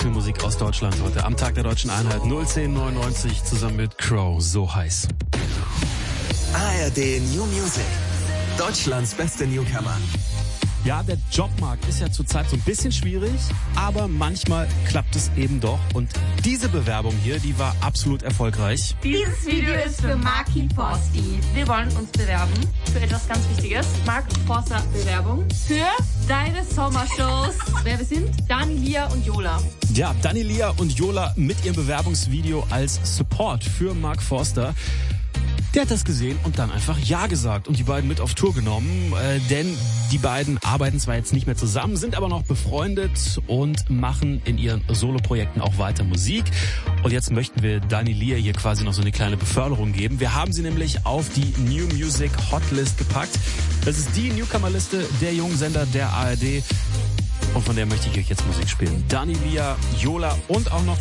viel Musik aus Deutschland heute am Tag der Deutschen Einheit. 01099 zusammen mit Crow, so heiß. ARD New Music. Deutschlands beste Newcomer. Ja, der Jobmarkt ist ja zurzeit so ein bisschen schwierig, aber manchmal klappt es eben doch. Und diese Bewerbung hier, die war absolut erfolgreich. Dieses Video ist für Marky Forsti. Wir wollen uns bewerben für etwas ganz Wichtiges. Mark Forster Bewerbung für deine Sommershows. Wer wir sind? Dani, Lia und Jola. Ja, Dani, Lia und Jola mit ihrem Bewerbungsvideo als Support für Mark Forster. Der hat das gesehen und dann einfach Ja gesagt und die beiden mit auf Tour genommen, denn die beiden arbeiten zwar jetzt nicht mehr zusammen, sind aber noch befreundet und machen in ihren Soloprojekten auch weiter Musik. Und jetzt möchten wir Dani, Lia hier quasi noch so eine kleine Beförderung geben. Wir haben sie nämlich auf die New Music Hotlist gepackt. Das ist die Newcomer-Liste der jungen Sender der ARD und von der möchte ich euch jetzt Musik spielen. Dani, Lia, Jola und auch noch